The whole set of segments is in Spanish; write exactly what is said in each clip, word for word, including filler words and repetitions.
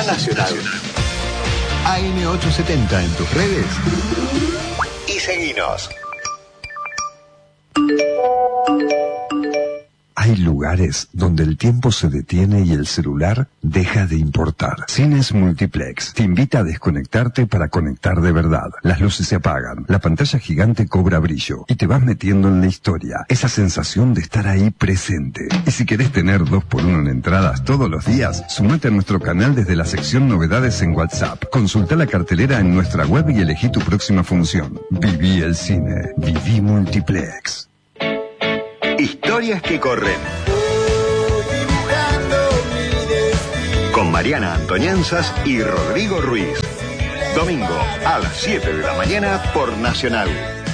Nacional. A M ochocientos setenta en tus redes y seguinos. Hay lugares donde el tiempo se detiene y el celular deja de importar. Cines Multiplex te invita a desconectarte para conectar de verdad. Las luces se apagan, la pantalla gigante cobra brillo y te vas metiendo en la historia. Esa sensación de estar ahí presente. Y si querés tener dos por uno en entradas todos los días, sumate a nuestro canal desde la sección novedades en WhatsApp. Consulta la cartelera en nuestra web y elegí tu próxima función. Viví el cine. Viví Multiplex. Historias que corren. Con Mariana Antoñanzas y Rodrigo Ruiz. Domingo a las siete de la mañana por Nacional.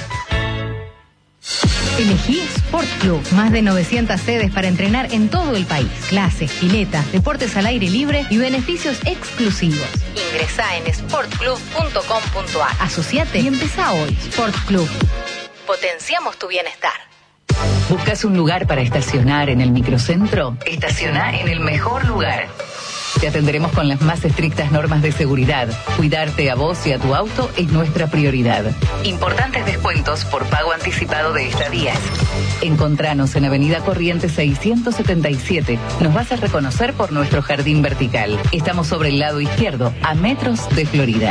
Elegí Sport Club. Más de novecientas sedes para entrenar en todo el país. Clases, piletas, deportes al aire libre y beneficios exclusivos. Ingresá en sport club punto com punto a r. Asociate y empezá hoy. Sport Club. Potenciamos tu bienestar. ¿Buscas un lugar para estacionar en el microcentro? Estaciona en el mejor lugar. Te atenderemos con las más estrictas normas de seguridad. Cuidarte a vos y a tu auto es nuestra prioridad. Importantes descuentos por pago anticipado de estadías. Encontranos en Avenida Corrientes seiscientos setenta y siete. Nos vas a reconocer por nuestro jardín vertical. Estamos sobre el lado izquierdo, a metros de Florida.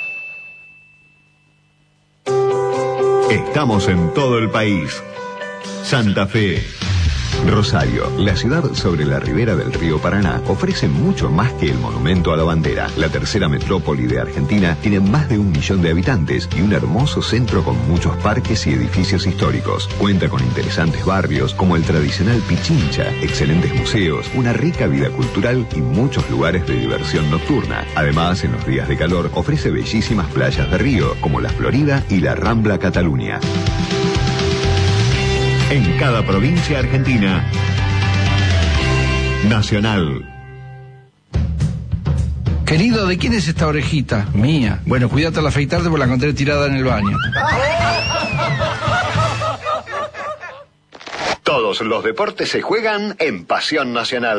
Estamos en todo el país. Santa Fe. Rosario, la ciudad sobre la ribera del río Paraná, ofrece mucho más que el monumento a la bandera. La tercera metrópoli de Argentina tiene más de un millón de habitantes y un hermoso centro con muchos parques y edificios históricos. Cuenta con interesantes barrios como el tradicional Pichincha, excelentes museos, una rica vida cultural y muchos lugares de diversión nocturna. Además, en los días de calor, ofrece bellísimas playas de río como la Florida y la Rambla Cataluña. En cada provincia argentina. Nacional. Querido, ¿de quién es esta orejita? Mía. Bueno, cuídate al afeitarte porque la encontré tirada en el baño. Todos los deportes se juegan en Pasión Nacional.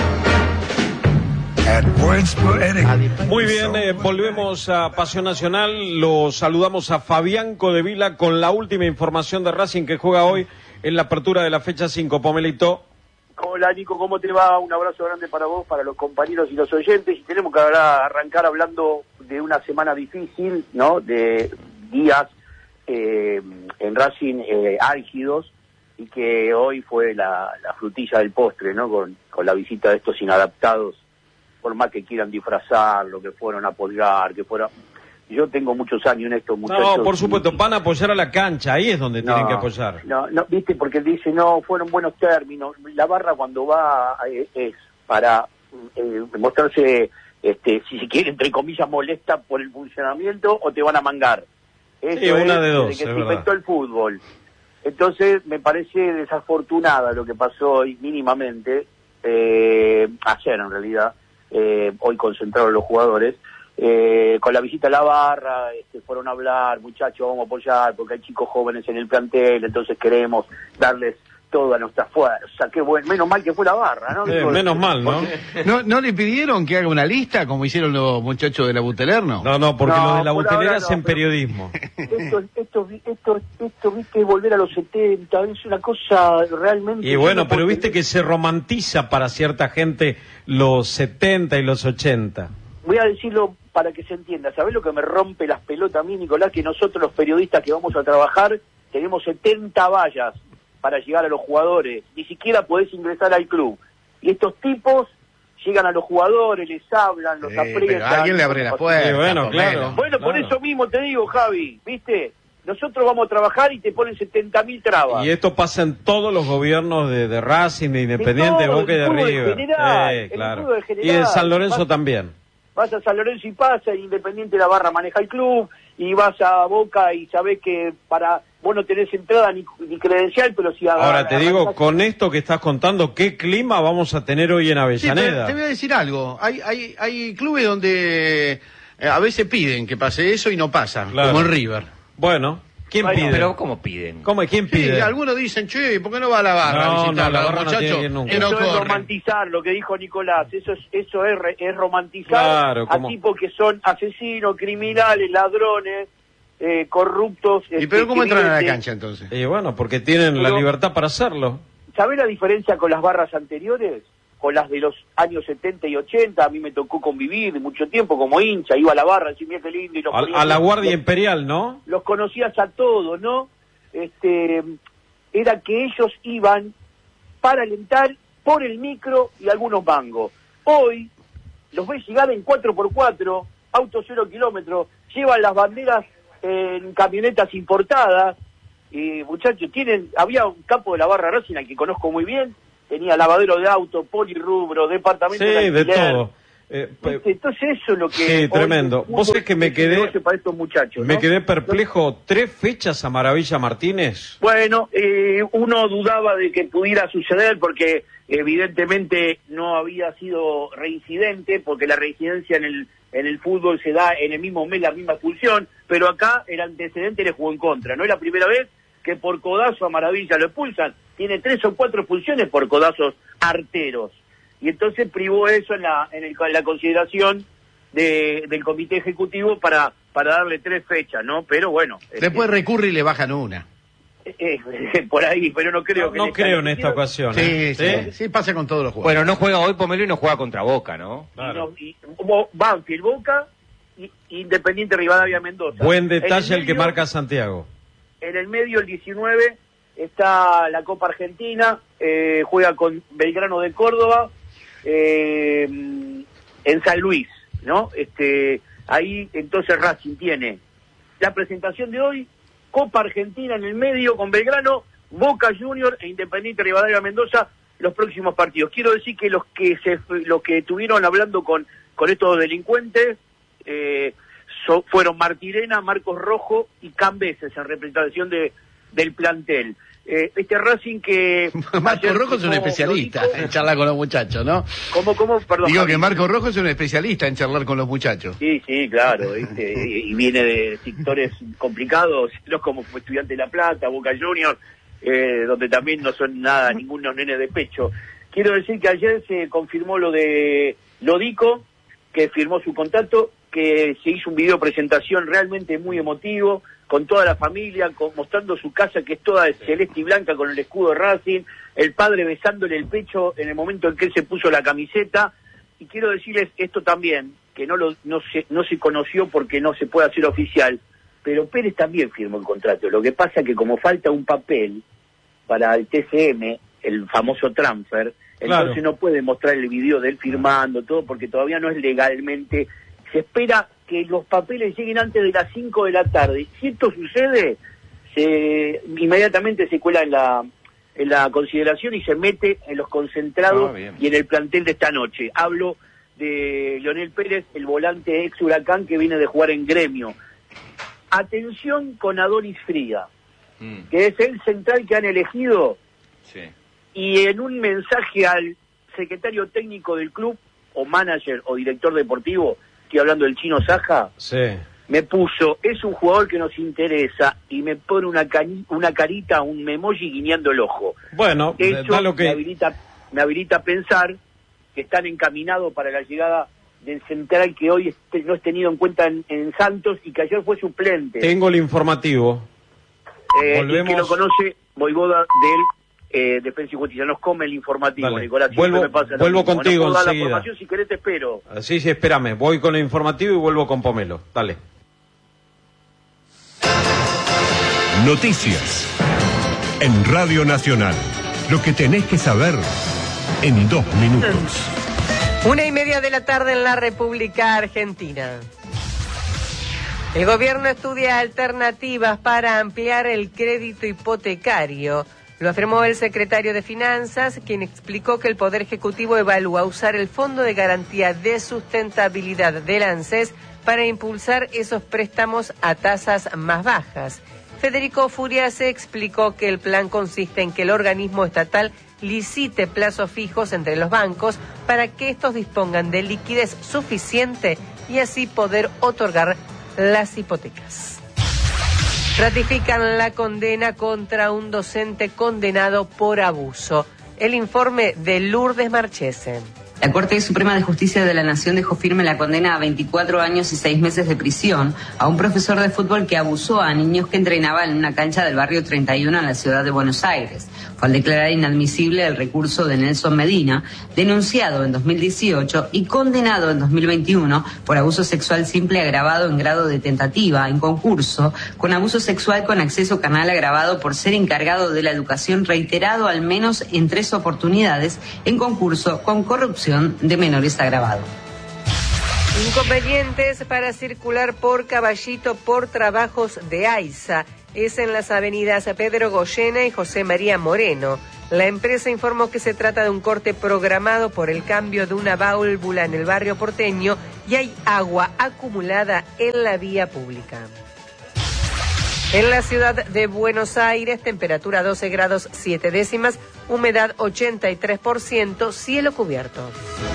Muy bien, eh, volvemos a Pasión Nacional. Los saludamos a Fabián Codevila con la última información de Racing que juega hoy en la apertura de la fecha cinco. Pomelito. Hola Nico, ¿cómo te va? Un abrazo grande para vos, para los compañeros y los oyentes. Y tenemos que ahora arrancar hablando de una semana difícil, ¿no? De días eh, en Racing eh, álgidos, y que hoy fue la, la frutilla del postre, ¿no? Con, con la visita de estos inadaptados, por más que quieran disfrazar lo que fueron a apoyar, que fuera... Yo tengo muchos años en esto, muchachos. No, por supuesto, van a apoyar a la cancha, ahí es donde no, tienen que apoyar. No, no, viste, porque él dice, no, fueron buenos términos. La barra cuando va eh, es para eh, mostrarse, este, si se quiere, entre comillas, molesta por el funcionamiento o te van a mangar. Eso sí, una es de dos, desde que es se verdad. inventó el fútbol. Entonces, me parece desafortunada lo que pasó hoy, mínimamente, eh, ayer en realidad, eh, hoy concentraron los jugadores, Eh, con la visita a la barra, este, fueron a hablar, muchachos, vamos a apoyar, porque hay chicos jóvenes en el plantel, entonces queremos darles toda nuestra fuerza. Qué bueno, menos mal que fue la barra, ¿no? Eh, menos mal, ¿no? ¿no? ¿No le pidieron que haga una lista, como hicieron los muchachos de la Butelerno? No, no, porque No, los de la por Butelera ahora hacen no, pero- periodismo. Esto, esto, esto, esto, viste, volver a los setenta, es una cosa realmente... Y bueno, no pero puede- viste que se romantiza para cierta gente los setenta y los ochenta. Voy a decirlo para que se entienda. ¿Sabés lo que me rompe las pelotas a mí, Nicolás? Que nosotros los periodistas que vamos a trabajar tenemos setenta vallas para llegar a los jugadores. Ni siquiera podés ingresar al club. Y estos tipos llegan a los jugadores, les hablan, los Sí, aprietan. pero alguien le abre la puerta. Sí, bueno, por claro. menos. Bueno, por Claro. eso mismo te digo, Javi, ¿viste? Nosotros vamos a trabajar y te ponen setenta mil trabas. Y esto pasa en todos los gobiernos de, de Racing, de Independiente, de, todo, Boca y el de fútbol en River. general, Sí, el claro. fútbol en general. Y de San Lorenzo Vas- también. Vas a San Lorenzo y pasa, y Independiente la barra maneja el club, y vas a Boca y sabés que para vos no tenés entrada ni, ni credencial, pero si... Ahora te digo, con esto que estás contando, ¿qué clima vamos a tener hoy en Sí, pero Avellaneda? te voy a decir algo. Hay, hay, hay clubes donde eh, a veces piden que pase eso y no pasa, Claro. como en River. Bueno, ¿Quién Bueno, pide? Pero ¿cómo piden? ¿Cómo? ¿Quién Sí, pide? algunos dicen, che, ¿por qué no va a la barra No, a visitar no, la a los barra no tiene que ir muchachos nunca. que no Eso es corren? romantizar lo que dijo Nicolás. Eso es, eso es, re- es romantizar Claro, a como- tipos que son asesinos, criminales, ladrones, eh, corruptos. ¿Y este, pero cómo que entran a la viven de- cancha entonces? Y bueno, porque tienen la Pero- libertad para hacerlo. ¿Sabés la diferencia con las barras anteriores? Con las de los años setenta y ochenta, a mí me tocó convivir mucho tiempo como hincha, iba a la barra, decía, mira qué lindo. Y los A, ponías- a la Guardia los- Imperial, ¿no? los conocías a todos, ¿no? Este, era que ellos iban para alentar por el micro y algunos mangos. Hoy los ves llegar en cuatro por cuatro, autos cero kilómetros, llevan las banderas en camionetas importadas, y muchachos, tienen, había un campo de la barra Racing al que conozco muy bien, tenía lavadero de auto, polirrubro, departamento Sí, de de alquiler. todo. Eh, pe- ¿Viste? Entonces eso es lo que... Sí, hoy tremendo. el fútbol Vos sabés que me es un quedé- negocio para estos muchachos, Me ¿no? quedé perplejo. ¿Tres fechas a Maravilla Martínez? Bueno, eh, uno dudaba de que pudiera suceder porque evidentemente no había sido reincidente, porque la reincidencia en el en el fútbol se da en el mismo mes la misma expulsión, pero acá el antecedente le jugó en contra. No es la primera vez que por codazo a Maravilla lo expulsan. Tiene tres o cuatro expulsiones por codazos arteros. Y entonces privó eso en la en, el- en la consideración de, del comité ejecutivo para para darle tres fechas, ¿no? Pero bueno. Después recurre y le bajan una. Eh, eh, por ahí, pero no creo No, que... no le creo caiga en esta sentido. ocasión. Sí, ¿eh? sí, sí, pasa con todos los juegos. Bueno, no juega hoy Pomelo y no juega contra Boca, ¿no? Y Claro. no- y- Bo- Banfield, Boca, y, Independiente Rivadavia Mendoza. Buen detalle En el que medio- marca Santiago. En el medio, el diecinueve, está la Copa Argentina, eh, juega con Belgrano de Córdoba, eh, en San Luis, ¿no? Este, ahí entonces Racing tiene la presentación de hoy, Copa Argentina en el medio con Belgrano, Boca Junior e Independiente Rivadavia Mendoza, los próximos partidos. Quiero decir que los que se los que estuvieron hablando con, con estos delincuentes eh, so- fueron Martirena, Marcos Rojo y Cambeses en representación de del plantel. Eh, este Racing que... Marco ayer Rojo es un firmó especialista Lodico. en charlar con los muchachos, ¿no? ¿Cómo, cómo? Perdón. Digo Javi. que Marco Rojo es un especialista en charlar con los muchachos. Sí, sí, claro, ¿viste? y, y viene de sectores complicados, no como fue Estudiante de La Plata, Boca Juniors, eh, donde también no son nada, ningunos nenes de pecho. Quiero decir que ayer se confirmó lo de Lodico, que firmó su contrato, que se hizo un video presentación realmente muy emotivo, con toda la familia, con- mostrando su casa que es toda de celeste y blanca con el escudo de Racing, el padre besándole el pecho en el momento en que él se puso la camiseta. Y quiero decirles esto también, que no lo no se no se conoció porque no se puede hacer oficial, pero Pérez también firmó el contrato. Lo que pasa que como falta un papel para el T C M, el famoso transfer, Claro. entonces no puede mostrar el video de él firmando todo porque todavía no es legalmente. Se espera que los papeles lleguen antes de las cinco de la tarde. Si esto sucede, se inmediatamente se cuela en la en la consideración y se mete en los concentrados Ah, bien. y en el plantel de esta noche. Hablo de Leonel Pérez, el volante ex Huracán que viene de jugar en Gremio. Atención con Adonis Fría, Mm, que es el central que han elegido, sí. y en un mensaje al secretario técnico del club, o manager o director deportivo, estoy hablando del Chino Saja, Sí. me puso, es un jugador que nos interesa, y me pone una, cani- una carita, un memoji guiñando el ojo. Bueno, Eso da lo me, que... habilita, me habilita a pensar que están encaminados para la llegada del central que hoy este- no es tenido en cuenta en, en Santos y que ayer fue suplente. Tengo el informativo. Eh, y volvemos- que lo conoce Voivoda del eh, Defensa y Justicia. Nos come el informativo, Dale. Nicolás. siempre Vuelvo- me pasa lo vuelvo mismo. contigo No puedo dar la enseguida. información, si querés te espero. Sí, sí, espérame. Voy con el informativo y vuelvo con Pomelo. Dale. Noticias. En Radio Nacional. Lo que tenés que saber en dos minutos. Una y media de la tarde en la República Argentina. El gobierno estudia alternativas para ampliar el crédito hipotecario. Lo afirmó el secretario de Finanzas, quien explicó que el Poder Ejecutivo evalúa usar el Fondo de Garantía de Sustentabilidad del ANSES para impulsar esos préstamos a tasas más bajas. Federico Furiase explicó que el plan consiste en que el organismo estatal licite plazos fijos entre los bancos para que estos dispongan de liquidez suficiente y así poder otorgar las hipotecas. Ratifican la condena contra un docente condenado por abuso. El informe de Lourdes Marchese. La Corte Suprema de Justicia de la Nación dejó firme la condena a veinticuatro años y seis meses de prisión a un profesor de fútbol que abusó a niños que entrenaban en una cancha del barrio treinta y uno en la ciudad de Buenos Aires. Fue al declarar inadmisible el recurso de Nelson Medina, denunciado en dos mil dieciocho y condenado en dos mil veintiuno por abuso sexual simple agravado en grado de tentativa en concurso, con abuso sexual con acceso carnal agravado por ser encargado de la educación reiterado al menos en tres oportunidades en concurso con corrupción de menores agravado. Inconvenientes para circular por Caballito por trabajos de AISA. Es en las avenidas Pedro Goyena y José María Moreno. La empresa informó que se trata de un corte programado por el cambio de una válvula en el barrio porteño y hay agua acumulada en la vía pública. En la ciudad de Buenos Aires, temperatura doce grados siete décimas, humedad ochenta y tres por ciento, cielo cubierto.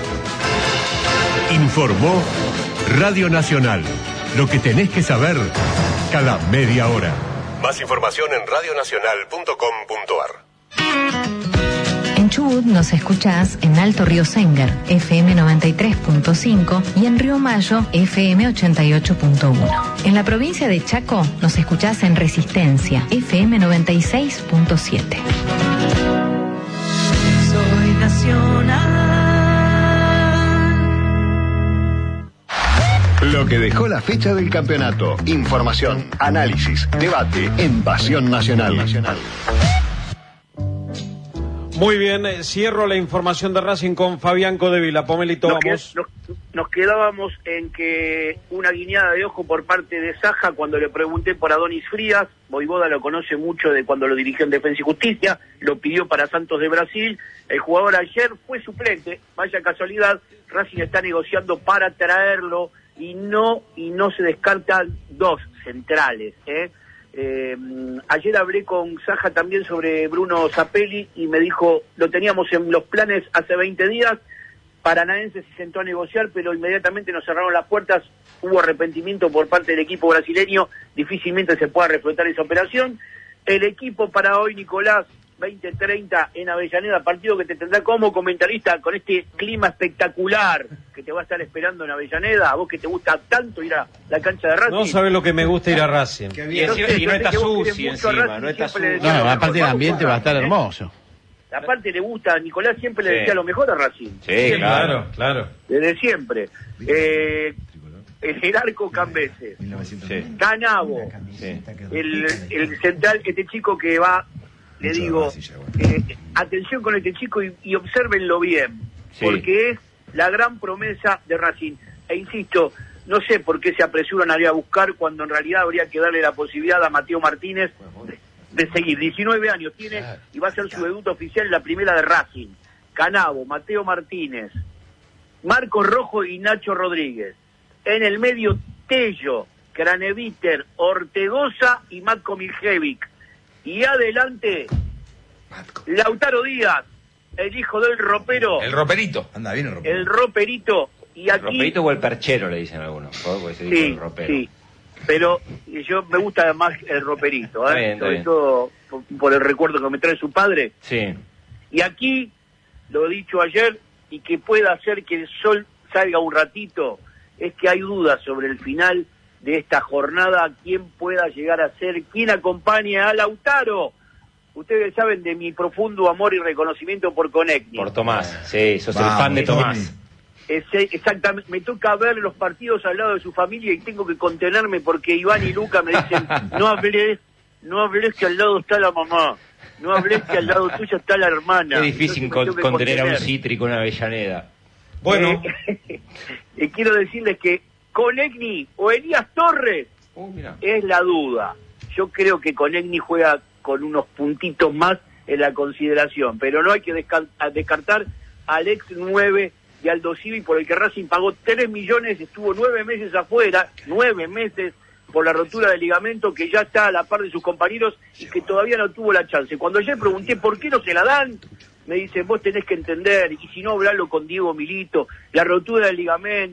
Informó Radio Nacional. Lo que tenés que saber cada media hora. Más información en radio nacional punto com punto a r. En Chubut nos escuchás en Alto Río Sengar, F M noventa y tres punto cinco y en Río Mayo, F M ochenta y ocho punto uno. En la provincia de Chaco nos escuchás en Resistencia, F M noventa y seis punto siete. Soy nacional. Lo que dejó la fecha del campeonato. Información, análisis, debate en Pasión Nacional. Muy bien, eh, cierro la información de Racing con Fabián Codevila. Pomelito, nos vamos. Que, nos, nos quedábamos en que una guiñada de ojo por parte de Saja cuando le pregunté por Adonis Frías. Voivoda lo conoce mucho de cuando lo dirigió en Defensa y Justicia, lo pidió para Santos de Brasil. El jugador ayer fue suplente, vaya casualidad. Racing está negociando para traerlo y no y no se descartan dos centrales, ¿eh? Eh, ayer hablé con Saja también sobre Bruno Zapelli y me dijo, lo teníamos en los planes hace veinte días, Paranaense se sentó a negociar, pero inmediatamente nos cerraron las puertas, hubo arrepentimiento por parte del equipo brasileño, difícilmente se pueda reflotar esa operación. El equipo para hoy, Nicolás, veinte treinta en Avellaneda, partido que te tendrá como comentarista con este clima espectacular que te va a estar esperando en Avellaneda, a vos que te gusta tanto ir a la cancha de Racing. No sabes lo que me gusta ir a Racing. Y, encima, y no está sucio encima, no está sucio. No, aparte el ambiente va a estar hermoso. Aparte le gusta, Nicolás siempre le Sí. decía lo mejor a Racing. Sí, Siempre. claro. claro. Desde siempre. Eh, el Gerarco Cambeses, Sí. Canavo, Sí. el, el central, este chico que va, le digo, eh, atención con este chico y, y obsérvenlo bien, Sí. porque es la gran promesa de Racing. E insisto, no sé por qué se apresuran a ir a buscar cuando en realidad habría que darle la posibilidad a Mateo Martínez de, de seguir. diecinueve años tiene y va a ser su debut oficial en la primera de Racing. Canavo, Mateo Martínez, Marcos Rojo y Nacho Rodríguez. En el medio, Tello, Craneviter, Ortegoza y Matko Miljevic. Y adelante, Lautaro Díaz, el hijo del ropero. El roperito. Anda bien el ropero. El roperito. Y aquí, El roperito o el perchero, le dicen algunos. Porque se dice sí, el ropero. sí. Pero yo me gusta más el roperito, Está ¿eh? bien, está sobre bien. todo por, por el recuerdo que me trae su padre. Sí. Y aquí, lo he dicho ayer, y que pueda hacer que el sol salga un ratito, es que hay dudas sobre el final de esta jornada, quién pueda llegar a ser, quién acompaña a Lautaro. Ustedes saben de mi profundo amor y reconocimiento por Conecni. Por Tomás. Sí, sos Vamos, el fan de Tomás. Tommy. Ese, exactamente, me toca ver los partidos al lado de su familia y tengo que contenerme porque Iván y Luca me dicen, no hables, no hables que al lado está la mamá, no hables que al lado tuyo está la hermana. Es difícil Entonces me con- tengo que contener a un contener. cítrico en Avellaneda. Bueno, Eh, eh, quiero decirles que Conegni o Elías Torres Uh, mira. es la duda. Yo creo que Conegni juega con unos puntitos más en la consideración, pero no hay que desca- a descartar al ex nueve de Aldo Civi, por el que Racing pagó tres millones, estuvo nueve meses afuera, nueve meses por la rotura del ligamento, que ya está a la par de sus compañeros y que todavía no tuvo la chance. Cuando ayer pregunté por qué no se la dan, me dicen, vos tenés que entender, y si no, hablalo con Diego Milito, la rotura del ligamento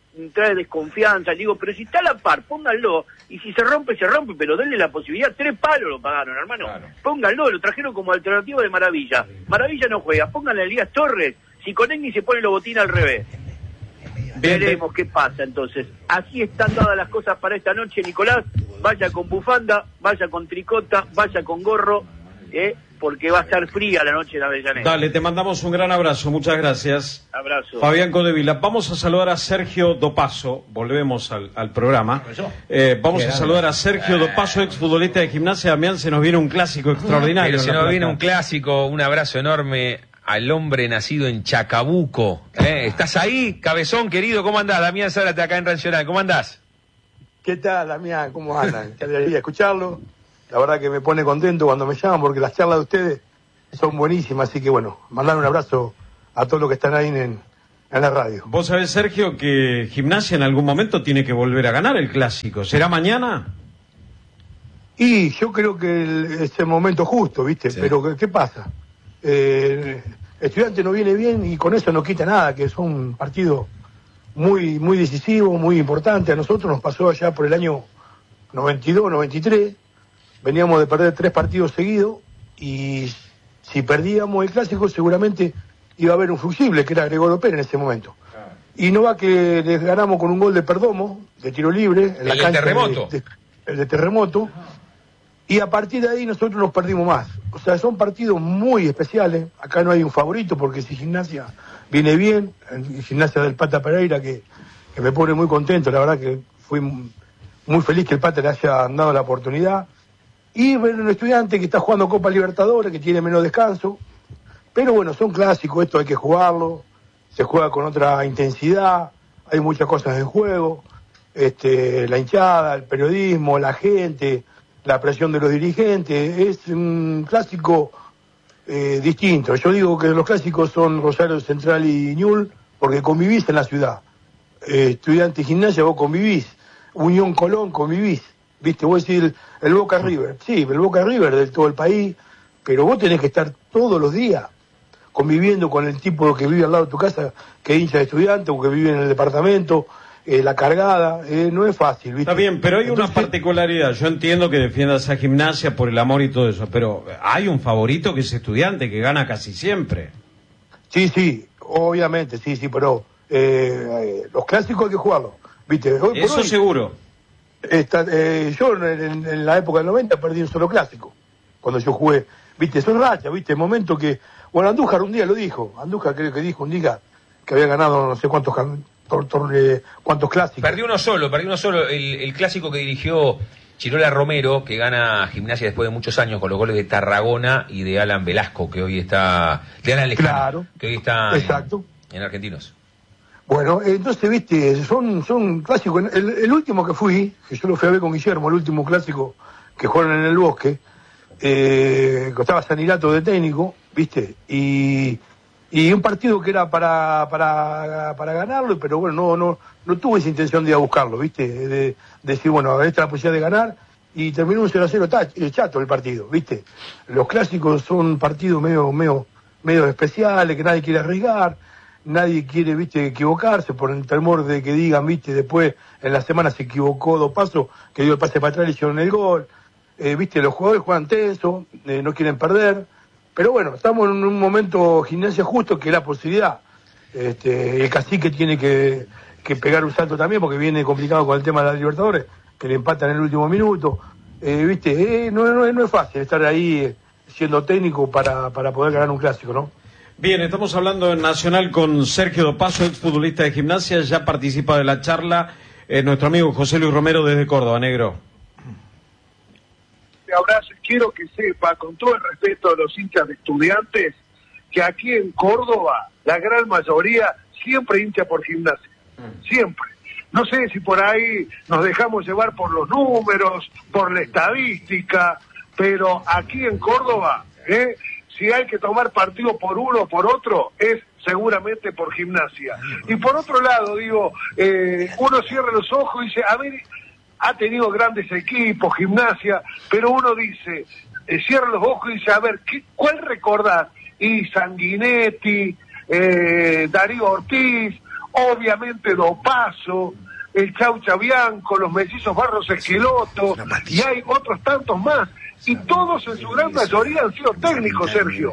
trae desconfianza. Le digo, pero si está a la par, pónganlo, y si se rompe, se rompe, pero denle la posibilidad. Tres palos lo pagaron, hermano. Claro. Pónganlo, lo trajeron como alternativa de Maravilla. Maravilla no juega, pónganle a Elías Torres, si con Egni se pone Lobotín al revés. Bien, veremos qué pasa entonces. Así están dadas las cosas para esta noche, Nicolás. Vaya con bufanda, vaya con tricota, vaya con gorro, eh, porque va a estar fría la noche en Avellaneda. Dale, te mandamos un gran abrazo, muchas gracias. Abrazo. Fabián Codevila. Vamos a saludar a Sergio Dopaso, volvemos al, al programa. Eh, vamos a saludar a Sergio Dopaso, exfutbolista de Gimnasia. Damián, se nos viene un clásico extraordinario. Pero se nos viene un clásico, un abrazo enorme al hombre nacido en Chacabuco. ¿Eh? ¿Estás ahí, cabezón querido? ¿Cómo andás? Damián Zárate acá en Nacional. ¿Cómo andás? ¿Qué tal, Damián? ¿Cómo andan? Qué alegría escucharlo. La verdad que me pone contento cuando me llaman porque las charlas de ustedes son buenísimas. Así que bueno, mandar un abrazo a todos los que están ahí en, en la radio. Vos sabés, Sergio, que Gimnasia en algún momento tiene que volver a ganar el clásico. ¿Será mañana? Y yo creo que el, es el momento justo, ¿viste? Sí. Pero ¿qué, qué pasa? Eh, Estudiante no viene bien y con eso no quita nada, que es un partido muy muy decisivo, muy importante. A nosotros nos pasó allá por el año noventa y dos, noventa y tres, veníamos de perder tres partidos seguidos y si perdíamos el clásico seguramente iba a haber un fusible, que era Gregorio Pérez en ese momento. Y no va que les ganamos con un gol de Perdomo, de tiro libre, en la el cancha de Terremoto. De, de, el de Terremoto. Y a partir de ahí nosotros nos perdimos más. O sea, son partidos muy especiales. Acá no hay un favorito porque si Gimnasia viene bien, el Gimnasia del Pata Pereira, que, que me pone muy contento, la verdad que fui muy feliz que el Pata le haya dado la oportunidad. Y bueno, un estudiante que está jugando Copa Libertadores, que tiene menos descanso. Pero bueno, son clásicos, esto hay que jugarlo. Se juega con otra intensidad, hay muchas cosas en juego. Este, la hinchada, el periodismo, la gente, la presión de los dirigentes, es un clásico eh, distinto. Yo digo que los clásicos son Rosario Central y Ñul porque convivís en la ciudad. Eh, Estudiante y Gimnasia vos convivís, Unión Colón convivís, viste, vos decís el, el Boca River, sí, el Boca River de todo el país, pero vos tenés que estar todos los días conviviendo con el tipo que vive al lado de tu casa, que es hincha de Estudiante o que vive en el departamento. Eh, la cargada, eh, no es fácil, ¿viste? Está bien, pero hay Entonces, una particularidad. Yo entiendo que defiendas a Gimnasia por el amor y todo eso, pero hay un favorito que es Estudiante, que gana casi siempre. Sí, sí, obviamente, sí, sí, pero eh, eh, los clásicos hay que jugarlos, ¿viste? Hoy, eso hoy, seguro. Esta, eh, yo en, en, en la época del noventa perdí un solo clásico, cuando yo jugué, ¿viste? Son rachas, ¿viste? Momento que... Bueno, Andújar un día lo dijo, Andújar creo que dijo un día que había ganado no sé cuántos... Tor, tor, eh, ¿Cuántos clásicos? Perdió uno solo, perdió uno solo. El, el clásico que dirigió Chirola Romero, que gana Gimnasia después de muchos años con los goles de Tarragona y de Alan Velasco, que hoy está... De Alan Lejano, claro, que hoy está exacto. En, en Argentinos. Bueno, entonces, viste, son, son clásicos. El, el último que fui, que yo lo fui a ver con Guillermo, el último clásico que jugaron en el Bosque, eh, costaba Sanirato de técnico, viste, y... Y un partido que era para para para ganarlo, pero bueno, no no no tuve esa intención de ir a buscarlo, ¿viste? De, de decir, bueno, esta es la posibilidad de ganar, y terminó un cero a cero chato el partido, ¿viste? Los clásicos son partidos medio medio medio especiales, que nadie quiere arriesgar, nadie quiere, ¿viste?, equivocarse por el temor de que digan, ¿viste?, después en la semana se equivocó dos pasos, que dio el pase para atrás y hicieron el gol. Eh, ¿viste? Los jugadores juegan tenso, eh, no quieren perder. Pero bueno, estamos en un momento Gimnasia justo que es la posibilidad. Este, el Cacique tiene que, que pegar un salto también porque viene complicado con el tema de la Libertadores, que le empatan en el último minuto. Eh, Viste, eh, no, no, no es fácil estar ahí eh, siendo técnico para, para poder ganar un clásico, ¿no? Bien, estamos hablando en Nacional con Sergio Dopaso, exfutbolista de Gimnasia. Ya participa de la charla eh, nuestro amigo José Luis Romero desde Córdoba, negro. Abrazo y quiero que sepa, con todo el respeto a los hinchas de Estudiantes, que aquí en Córdoba la gran mayoría siempre hincha por Gimnasia, siempre. No sé si por ahí nos dejamos llevar por los números, por la estadística, pero aquí en Córdoba, ¿eh? si hay que tomar partido por uno o por otro, es seguramente por Gimnasia. Y por otro lado, digo, eh, uno cierra los ojos y dice, a ver, ha tenido grandes equipos, Gimnasia, pero uno dice, eh, cierra los ojos y dice, a ver, ¿qué, ¿cuál recordás? Y Sanguinetti, eh, Darío Ortiz, obviamente Dopazo, el Chaucha Bianco, los mellizos Barros Esqueloto, y hay otros tantos más, y todos en su gran mayoría han sido técnicos, Sergio.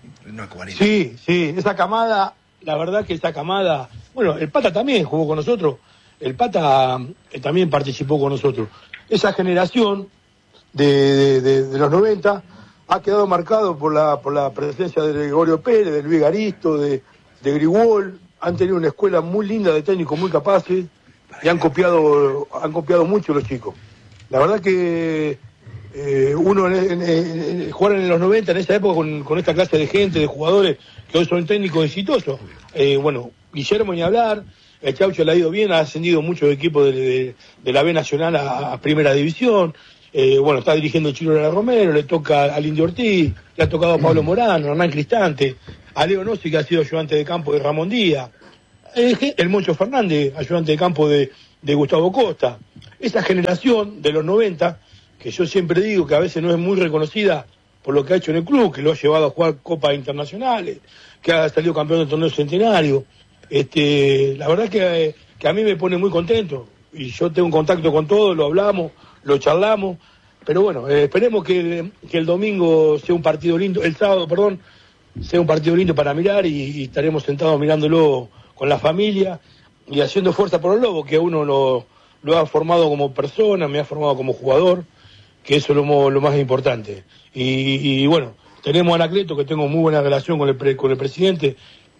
Sí, sí, esa camada, la verdad que esa camada, bueno, el Pata también jugó con nosotros, el Pata eh, también participó con nosotros. Esa generación de, de, de, de los noventa ha quedado marcado por la por la presencia de Gregorio Pérez, de Luis Garisto, de, de Grigol. Han tenido una escuela muy linda de técnicos muy capaces y han copiado han copiado mucho los chicos. La verdad que eh, uno en, en, en, jugar en los noventa, en esa época, con, con esta clase de gente, de jugadores que hoy son técnicos exitosos. Eh, bueno, Guillermo ni hablar, el Chaucho le ha ido bien, ha ascendido muchos equipos de, de, de la B Nacional a, a Primera División. Eh, bueno, está dirigiendo Chirola Romero, le toca al Indio Ortiz, le ha tocado a Pablo Morano, a Hernán Cristante, a Leo Nossi, que ha sido ayudante de campo de Ramón Díaz, eh, el Moncho Fernández, ayudante de campo de, de Gustavo Costa. Esa generación de los noventa, que yo siempre digo que a veces no es muy reconocida por lo que ha hecho en el club, que lo ha llevado a jugar copas internacionales, que ha salido campeón del torneo centenario. Este, la verdad que, que a mí me pone muy contento, y yo tengo un contacto con todos, lo hablamos, lo charlamos, pero bueno, eh, esperemos que el, que el domingo sea un partido lindo, el sábado, perdón, sea un partido lindo para mirar, y, y estaremos sentados mirándolo con la familia y haciendo fuerza por el Lobo, que uno lo, lo ha formado como persona, me ha formado como jugador, que eso es lo, lo más importante. Y, y bueno, tenemos a Anacleto, que tengo muy buena relación con el, pre, con el presidente,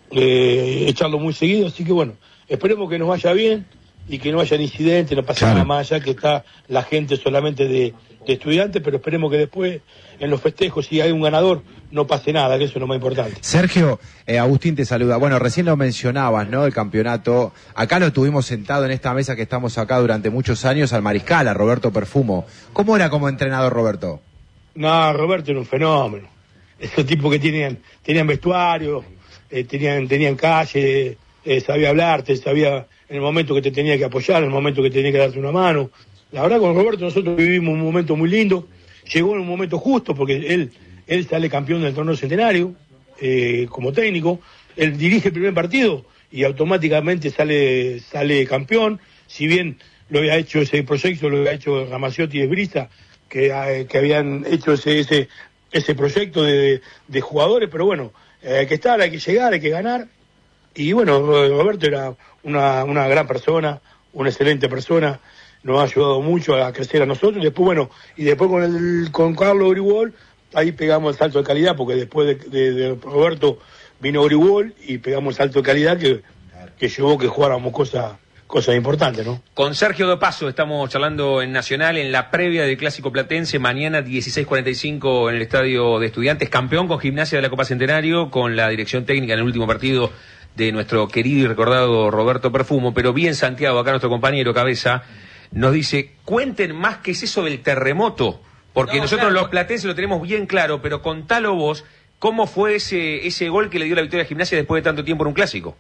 eh, echarlo muy seguido, así que bueno, esperemos que nos vaya bien y que no haya incidentes, no pase claro. nada más allá, que está la gente solamente de, de estudiantes, pero esperemos que después en los festejos, si hay un ganador, no pase nada, que eso es lo más importante. Sergio, eh, Agustín te saluda. Bueno, recién lo mencionabas, ¿no? El campeonato. Acá lo tuvimos sentado en esta mesa que estamos acá durante muchos años al mariscal, a Roberto Perfumo. ¿Cómo era como entrenador, Roberto? No, Roberto era un fenómeno. Esos tipos que tenían, tenían vestuario, eh, tenían, tenían calle, eh, sabía hablarte, sabía en el momento que te tenía que apoyar, en el momento que tenía que darte una mano. La verdad, con Roberto nosotros vivimos un momento muy lindo, llegó en un momento justo, porque él, él sale campeón del torneo centenario, eh, como técnico, él dirige el primer partido y automáticamente sale, sale campeón, si bien lo había hecho ese proyecto, lo había hecho Ramaciotti y Esbrisa, que, eh, que habían hecho ese, ese, ese proyecto de, de jugadores, pero bueno, eh, hay que estar, hay que llegar, hay que ganar. Y bueno, Roberto era una, una gran persona, una excelente persona, nos ha ayudado mucho a crecer a nosotros, y después bueno, y después con el con Carlos Grigol, ahí pegamos el salto de calidad, porque después de, de, de Roberto vino Grigol y pegamos el salto de calidad que, que llevó que jugáramos cosas cosas importantes, ¿no? Con Sergio Dopazo estamos charlando en Nacional en la previa del Clásico Platense, mañana dieciséis cuarenta y cinco en el Estadio de Estudiantes, campeón con Gimnasia de la Copa Centenario, con la dirección técnica en el último partido de nuestro querido y recordado Roberto Perfumo, pero bien Santiago, acá nuestro compañero Cabeza, nos dice, cuenten más qué es eso del terremoto, porque no, nosotros claro, los platenses lo tenemos bien claro, pero contalo vos, ¿cómo fue ese, ese gol que le dio la victoria a Gimnasia después de tanto tiempo en un clásico?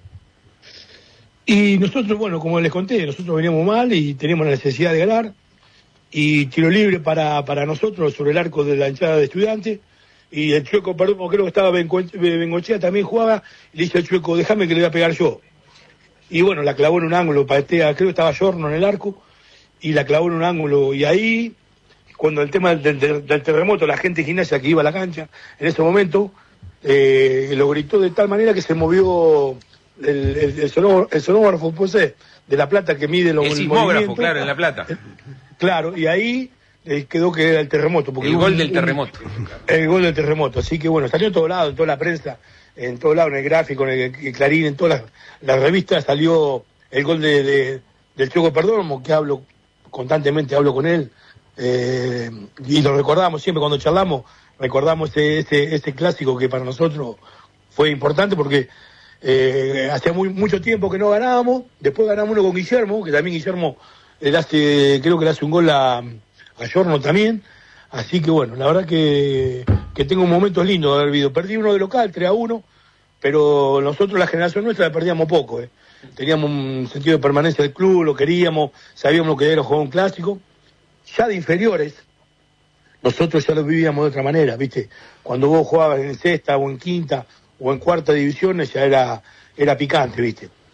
Y nosotros, bueno, como les conté, nosotros veníamos mal y teníamos la necesidad de ganar, y tiro libre para, para nosotros sobre el arco de la hinchada de Estudiantes, y el Chueco, perdón, creo que estaba Bengochea, también jugaba, y le dice al Chueco, déjame que le voy a pegar yo. Y bueno, la clavó en un ángulo, patea, creo que estaba Giorno en el arco, y la clavó en un ángulo, y ahí, cuando el tema del, del, del terremoto, la gente de Gimnasia que iba a la cancha, en ese momento, eh, lo gritó de tal manera que se movió el, el, el, sonógrafo, el sonógrafo, pues, de La Plata, que mide los el sismógrafo, claro, en La Plata. Claro, y ahí eh, quedó que era el terremoto. Porque el gol un, del terremoto. Un, el gol del terremoto, así que bueno, salió en todos lados, en toda la prensa, en todos lados, en el gráfico, en el, el Clarín, en todas las, las revistas salió el gol de, de, del Chueco Perdomo, que hablo constantemente, hablo con él, eh, y lo recordamos siempre cuando charlamos, recordamos ese, ese, ese clásico que para nosotros fue importante porque eh, hacía muy, mucho tiempo que no ganábamos, después ganamos uno con Guillermo, que también Guillermo le hace, creo que le hace un gol a, a Giorno también, así que bueno, la verdad que, que tengo momentos lindos de haber vivido. Perdí uno de local, tres a uno, pero nosotros, la generación nuestra, perdíamos poco, eh. Teníamos un sentido de permanencia del club, lo queríamos, sabíamos lo que era jugar un clásico. Ya de inferiores, nosotros ya lo vivíamos de otra manera, ¿viste? Cuando vos jugabas en sexta o en quinta o en cuarta división, ya era, era picante, ¿viste?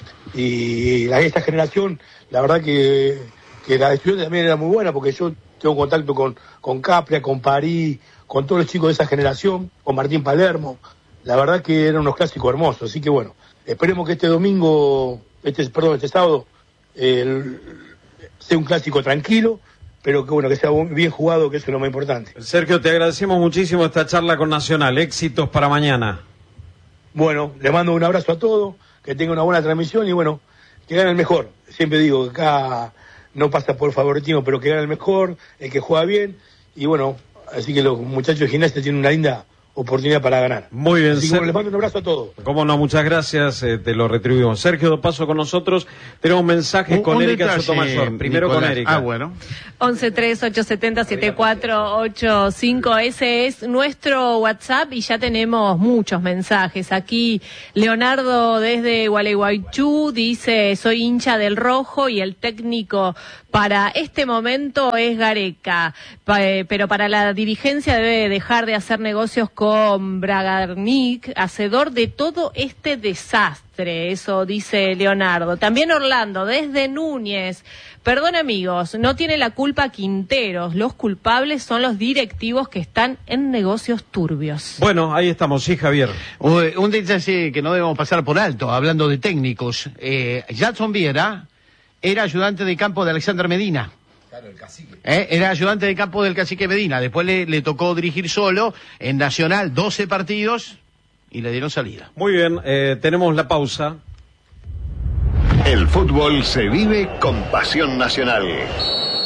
y la, esa generación, la verdad que, que la de Estudiantes también era muy buena, porque yo tengo contacto con, con Capria, con París, con todos los chicos de esa generación, con Martín Palermo. La verdad que eran unos clásicos hermosos, así que bueno, esperemos que este domingo, este perdón, este sábado, eh, sea un clásico tranquilo, pero que bueno, que sea bien jugado, que eso es lo más importante. Sergio, te agradecemos muchísimo esta charla con Nacional. Éxitos para mañana. Bueno, les mando un abrazo a todos, que tengan una buena transmisión y bueno, que gane el mejor. Siempre digo que acá no pasa por favoritismo, pero que gane el mejor, el que juega bien, y bueno, así que los muchachos de Gimnasia tienen una linda oportunidad para ganar. Muy bien, así que, Ser... bueno, les mando un abrazo a todos. Cómo no, muchas gracias, eh, te lo retribuimos. Sergio, de paso con nosotros, tenemos mensajes un, con un Erika detalle, Sotomayor. Primero Nicolás. Con Erika. Ah, bueno. once tres ocho siete cero siete cuatro ocho cinco, ese es nuestro WhatsApp y ya tenemos muchos mensajes. Aquí Leonardo desde Gualeguaychú dice, soy hincha del Rojo y el técnico para este momento es Gareca, pero para la dirigencia debe dejar de hacer negocios con Bragarnik, hacedor de todo este desastre. Eso dice Leonardo. También Orlando desde Núñez. Perdón amigos, no tiene la culpa Quinteros, los culpables son los directivos que están en negocios turbios. Bueno, ahí estamos, sí, Javier. Un detalle que no debemos pasar por alto, hablando de técnicos. Eh, Jackson Viera era ayudante de campo de Alexander Medina. Claro, el cacique. Eh, era ayudante de campo del cacique Medina. Después le, le tocó dirigir solo en Nacional doce partidos y le dieron salida. Muy bien, eh, tenemos la pausa. El fútbol se vive con pasión nacional.